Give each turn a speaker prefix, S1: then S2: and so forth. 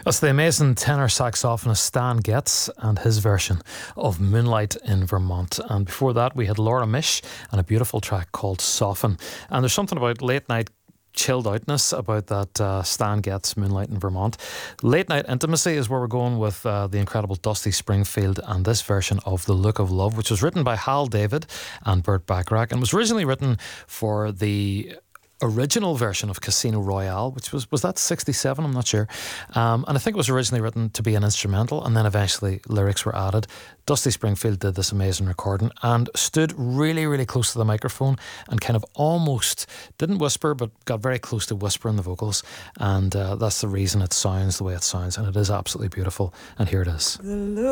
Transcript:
S1: That's the amazing tenor saxophonist Stan Getz and his version of Moonlight in Vermont. And before that, we had Laura Mish and a beautiful track called Soften. And there's something about late night chilled outness about that Stan Getz Moonlight in Vermont. Late night intimacy is where we're going with the incredible Dusty Springfield and this version of The Look of Love, which was written by Hal David and Burt Bacharach and was originally written for the original version of Casino Royale, which was that 67? I'm not sure. And I think it was originally written to be an instrumental, and then eventually lyrics were added. Dusty Springfield did this amazing recording and stood really, really close to the microphone and kind of almost didn't whisper, but got very close to whispering the vocals. And that's the reason it sounds the way it sounds. And it is absolutely beautiful. And here it is.